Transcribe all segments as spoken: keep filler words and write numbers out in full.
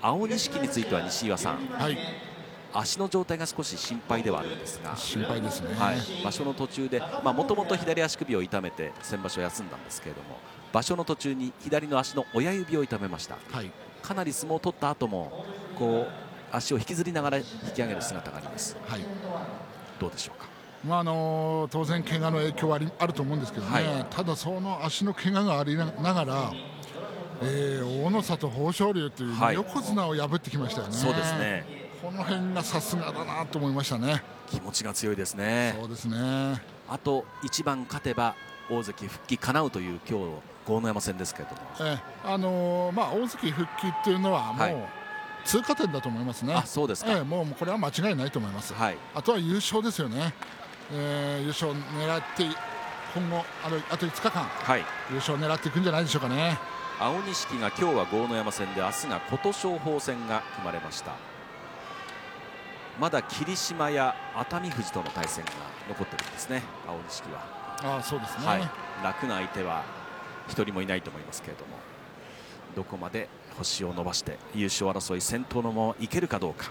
青錦については西岩さん、 はい、 足の状態が少し心配ではあるんですが、 心配ですね、 はい、場所の途中でもともと左足首を痛めて先場所休んだんですけれども、場所の途中に左の足の親指を痛めました。 はい、 かなり相撲を取った後もこう足を引きずりながら引き上げる姿があります。はい、どうでしょうか。 まああの当然怪我の影響はありあると思うんですけどね、はい、ただその足の怪我がありながら、えー、大野里豊昇龍という横綱を破ってきましたよね。 そうですね。 この辺がさすがだなと思いましたね。 気持ちが強いですね。 そうですね。あと一番勝てば大関復帰叶うという今日豪ノ山戦ですけれども、 えーあのーまあ、大関復帰っていうのはもう、はい、通過点だと思いますね。 あ、そうですか。 えー、もうこれは間違いないと思います。はい、あとは優勝ですよね。えー、優勝を狙って今後あのあといつかかん、はい、優勝を狙っていくんじゃないでしょうかね。 青錦が今日は豪ノ山戦で、明日が琴勝峰戦が組まれました。まだ霧島や熱海富士との対戦が残っているんですね、青錦は。 あ、そうですね、 はい、楽な相手は一人もいないと思いますけれども、どこまで星を伸ばして優勝争い先頭のままいけるかどうか。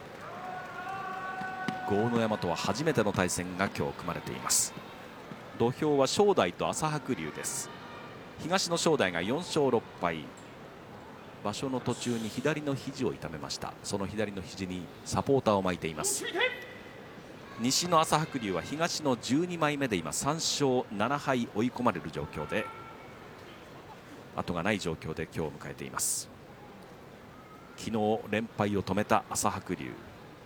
豪ノ山とは初めての対戦が今日組まれています。土俵は正代と朝白龍です。東の正代がよん勝ろっぱい、場所の途中に左の肘を痛めました。その左の肘にサポーターを巻いています。西の朝白龍は東のじゅうにまいめで今さん勝なな敗追い込まれる状況で、後がない状況で今日を迎えています。昨日連敗を止めた朝白龍、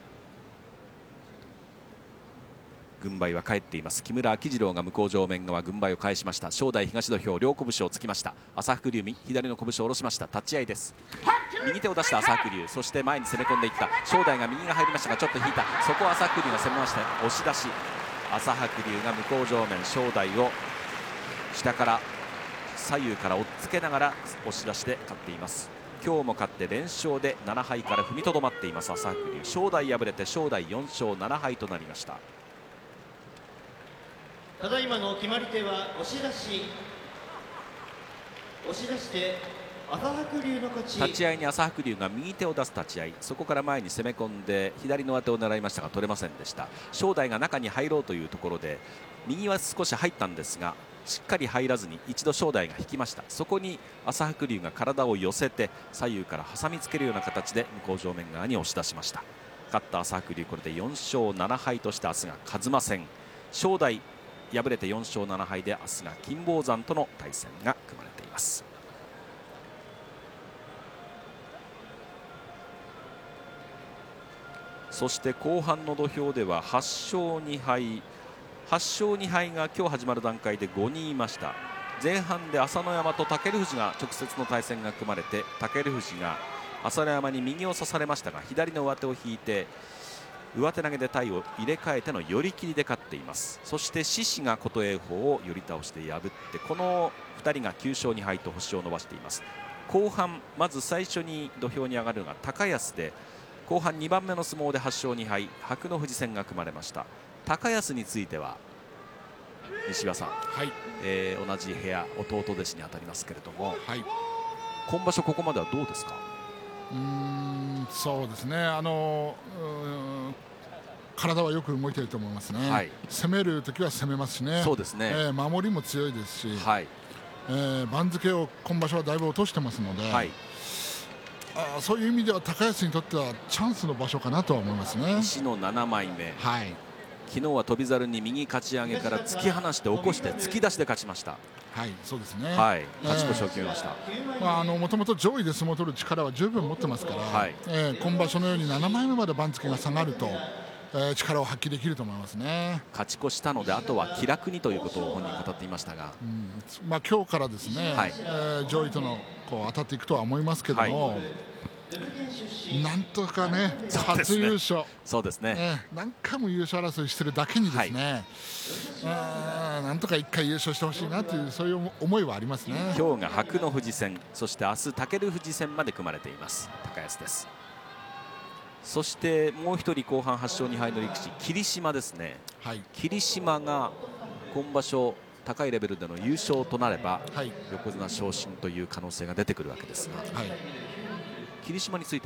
軍配は返っています。木村秋次郎が向正面側軍配を返しました。正代東土俵両拳をつきました。朝白龍左の拳を下ろしました。立ち合いです。右手を出した朝白龍、そして前に攻め込んでいった正代が右が入りましたがちょっと引いた、そこを朝白龍が攻めまして押し出し、朝白龍が向正面正代を下から左右から追っつけながら押し出して勝っています。今日も勝って連勝でなな敗から踏みとどまっています朝白龍。正代敗れて正代よん勝なな敗となりました。 ただいまの決まり手は押し出し、押し出して朝白龍の勝ち。 立ち合いに朝白龍が右手を出す立ち合い、そこから前に攻め込んで左の上手を狙いましたが取れませんでした。正代が中に入ろうというところで右は少し入ったんですがしっかり入らずに一度正代が引きました。そこに朝白龍が体を寄せて左右から挟みつけるような形で向正面側に押し出しました。勝った朝白龍、これでよん勝なな敗として明日が和馬戦、正代敗れてよん勝なな敗で明日が金峰山との対戦が組まれています。そして後半の土俵でははち勝に敗、はち勝に敗が今日始まる段階でごにんいました。前半で朝乃山と尊富士が直接の対戦が組まれて、尊富士が朝乃山に右を差されましたが左の上手を引いて上手投げで体を入れ替えての寄り切りで勝っています。そして獅司が琴恵峰を寄り倒して破って、このふたりがきゅう勝に敗と星を伸ばしています。後半まず最初に土俵に上がるのが高安で、後半にばんめの相撲ではち勝に敗、白の富士戦が組まれました。高安については西岩さん、はい、えー、同じ部屋弟弟子にあたりますけれども、はい、今場所ここまではどうですか。 うーん、そうですね、あの体はよく動いていると思いますね、はい、攻めるときは攻めますしね、そうですね、えー、守りも強いですし、はい、えー、番付を今場所はだいぶ落としてますので、はい、あ、そういう意味では高安にとってはチャンスの場所かなとは思いますね。 西のななまいめ、はい、昨日は翔猿に右かち上げから突き放して起こして突き出しで勝ちました。 はい、そうですね、 はい、勝ち越しを決めました。 もともと上位で相撲を取る力は十分持ってますから、はい、えー、今場所のようにななまいめまで番付が下がると、えー、力を発揮できると思いますね。 勝ち越したのであとは気楽にということを本人語っていましたが、 うん、まあ、今日からですね、はい、えー、上位とのこう当たっていくとは思いますけども、はい、なんとかね、初優勝、 そうですね、 えー、何回も優勝争いしてるだけにですね、はい、なんとかいっかい優勝してほしいなという、そういう思いはありますね。 今日が白の富士戦、そして明日尊富士戦まで組まれています高安です。そしてもう一人後半はち勝に敗の力士、霧島ですね、はい、霧島が今場所高いレベルでの優勝となれば、はい、横綱昇進という可能性が出てくるわけですが、はい、霧島については